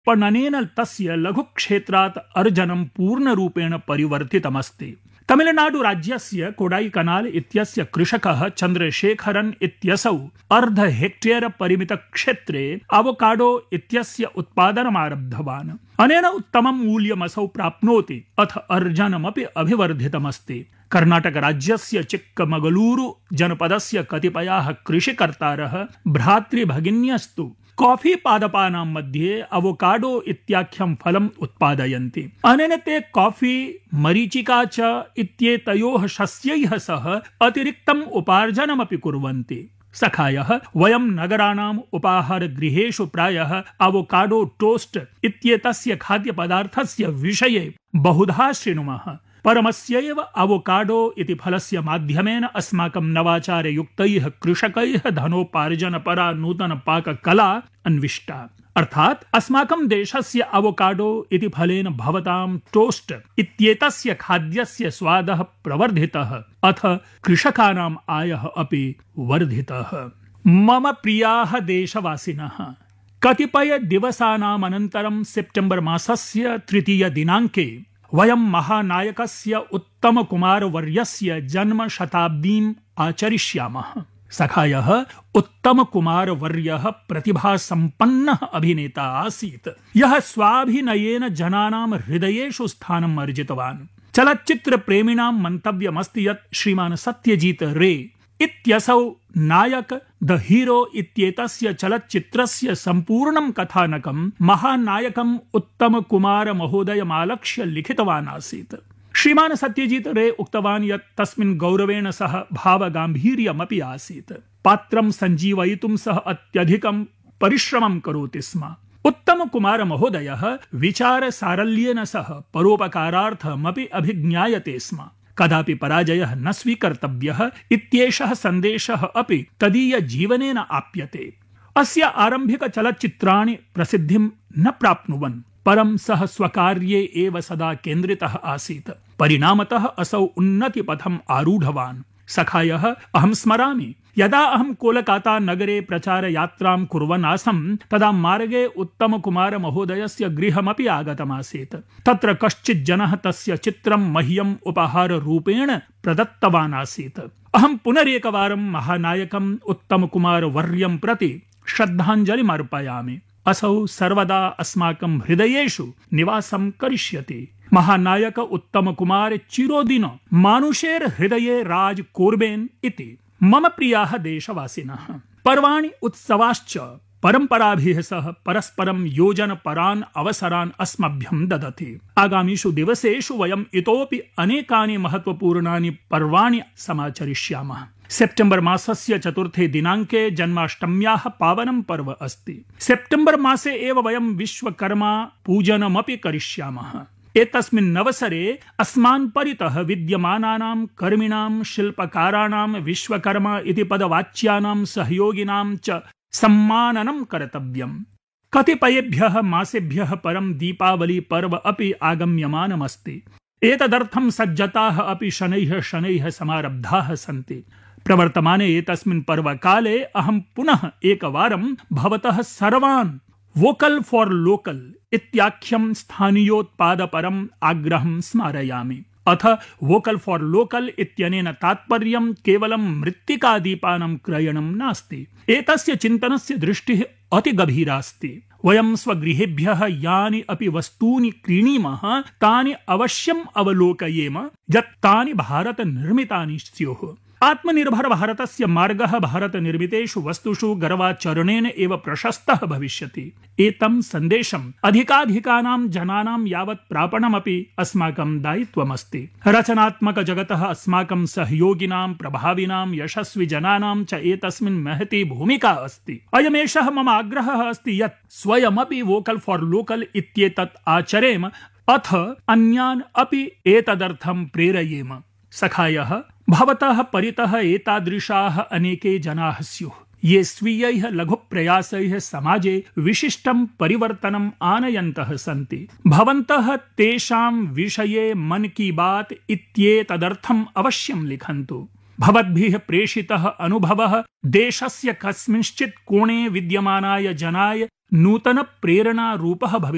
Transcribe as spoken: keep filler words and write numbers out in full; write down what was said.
पणनेन तस्य लघुक्षेत्रात् अर्जनं पूर्णरूपेण परिवर्तितमस्ति। तमिलनाडु राज्यस्य कोडाईकनाल इत्यस्य कृषकः चन्द्रशेखरन् इत्यसौ अर्ध हेक्टेयर परिमित क्षेत्रे आवोकाडो इत्यस्य उत्पादनम् आरब्धवान्। अनेन उत्तमं मूल्यमसौ प्राप्नोति अथ अर्जनमपि अभिवर्धितमस्ति। कर्णाटक राज्यस्य चिक्कमगलूरु जनपदस्य कतिपयाः कृषिकर्तारः भ्रातृभगिन्यस्तु कॉफी पादपानां मध्ये अवोकाडो इत्याख्यं फलम् उत्पादयन्ति। अनेन ते कॉफी, मरीचिका च इत्येतयोः शस्यैः सह अतिरिक्तम् उपार्जनमपि कुर्वन्ति। सखायः वयं नगराणाम् उपाहारगृहेषु प्रायः अवोकाडो टोस्ट इत्येतस्य खाद्यपदार्थस्य विषये बहुधा शृणुमः। परमस्यैव अवोकाडो इति फलस्य माध्यमेन अस्माकं नवाचारयुक्तैः कृषकैः धनोपार्जनपरा नूतन पाककला अन्विष्टा। अर्थात् अस्माकं देशस्य अवोकाडो इति फलेन भवतां टोस्ट इत्येतस्य खाद्यस्य स्वादः प्रवर्धितः अथ कृषकाणाम् आयः अपि वर्धितः। मम प्रियाः देशवासिनः, कतिपय दिवसानाम् अनन्तरं सेप्टेम्बर् मासस्य तृतीय दिनाङ्के वयं महानायकस्य उत्तमकुमारवर्यस्य जन्म शताब्दीम् आचरिष्यामः। सखायः उत्तमकुमारवर्यः प्रतिभासम्पन्नः अभिनेता आसीत्, यः स्वाभिनयेन जनानां हृदयेषु स्थानम् अर्जितवान्। चलच्चित्रप्रेमिणां मन्तव्यमस्ति यत् श्रीमान् सत्यजीत रे इत्यसौ नायक द हीरो इत्येतस्य चलच्चित्रस्य सम्पूर्णं कथानकं महानायकम् उत्तमकुमार महोदयमालक्ष्य लिखितवान् आसीत्। श्रीमान् सत्यजीत रे उक्तवान् यत् तस्मिन् गौरवेण सह भावगाम्भीर्यमपि आसीत्। पात्रं सञ्जीवयितुं सः अत्यधिकं परिश्रमं करोति स्म। उत्तमकुमार महोदयः विचारसारल्येन सह परोपकारार्थमपि अभिज्ञायते स्म। कदापि पराजयः न स्वीकर्तव्यः इत्येषः सन्देशः अपि तदीय जीवनेन आप्यते। अस्य आरम्भिक चलच्चित्राणि प्रसिद्धिं न प्राप्नुवन्, परं सः स्वकार्ये एव सदा केन्द्रितः आसीत्। परिणामतः असौ उन्नतिपथम् आरूढवान्। सखायः, अहं स्मरामि, यदा अहं कोलकाता नगरे प्रचारयात्रां कुर्वन् आसम् तदा मार्गे उत्तमकुमार महोदयस्य गृहमपि आगतमासीत्। तत्र कश्चित् जनः तस्य चित्रं मह्यम् उपहाररूपेण प्रदत्तवान् आसीत्। अहं पुनरेकवारं महानायकम् उत्तमकुमार वर्यं प्रति श्रद्धाञ्जलिम् अर्पयामि। असौ सर्वदा अस्माकं हृदयेषु निवासं करिष्यति। महानायक उत्तमकुमार चिरोदिन मानुषेर हृदये राज कोर्बेन् इति। मम प्रियाः देशवासिनः, पर्वाणि उत्सवाश्च परम्पराभिः सह परस्परं योजनपरान् अवसरान् अस्मभ्यं ददति। आगामिषु दिवसेषु वयम् इतोपि अनेकानि महत्वपूर्णानि पर्वाणि समाचरिष्यामः। सेप्टेम्बर् मासस्य चतुर्थे दिनाङ्के जन्माष्टम्याः पावनं पर्व अस्ति। सेप्टेम्बर् मासे एव वयं विश्वकर्मा पूजनमपि करिष्यामः। एतस्मिन् अवसरे अस्मान् परितः विद्यमानानां कर्मिणां, शिल्पकाराणां, विश्वकर्मा इति पदवाच्यानां सहयोगिनां च सम्माननं कर्तव्यम्। कतिपयेभ्यः मासेभ्यः परं दीपावली पर्व अपि आगम्यमानमस्ति। एतदर्थं सज्जताः अपि शनैः शनैः समारब्धाः सन्ति। प्रवर्तमाने एतस्मिन् पर्वकाले अहं पुनः एकवारं भवतः सर्वान् वोकल फॉर लोकल इत्याख्यं स्थानीयोत्पादपरम् आग्रहं स्मारयामि। अथ वोकल फॉर लोकल इत्यनेन तात्पर्यं केवलं मृत्तिकादीपानां क्रयणं नास्ति। एतस्य चिन्तनस्य दृष्टिः अति गभीरा अस्ति। वयं स्वगृहेभ्यः यानि अपि वस्तूनि क्रीणीमः तानि अवश्यम् अवलोकयेम यत् तानि भारतनिर्मितानि स्युः। आत्मनिर्भर भारतस्य मार्गः भारतनिर्मितेषु वस्तुषु गर्वाचरणेन एव प्रशस्तः भविष्यति। एतं सन्देशम् अधिकाधिकानां जनानां यावत् प्रापणमपि अस्माकं दायित्वमस्ति। रचनात्मकजगतः अस्माकं सहयोगिनां, प्रभाविनां, यशस्वि जनानां च एतस्मिन् महती भूमिका अस्ति। अयमेषः मम आग्रहः अस्ति यत् स्वयमपि वोकल फॉर लोकल इत्येतत् आचरेम अथ अन्यान् अपि एतदर्थं प्रेरयेम। सखायः, भवतः परितः एतादृशाः अनेके जनाः स्युः ये स्वीयैः लघुप्रयासैः समाजे विशिष्टं परिवर्तनम् आनयन्तः सन्ति। भवन्तः तेषां विषये मन की बात इत्येतदर्थम् अवश्यं लिखन्तु। भवद्भिः प्रेषितः अनुभवः देशस्य कस्मिंश्चित् कोणे विद्यमानाय जनाय नूतन प्रेरणा रूपः भवितुम्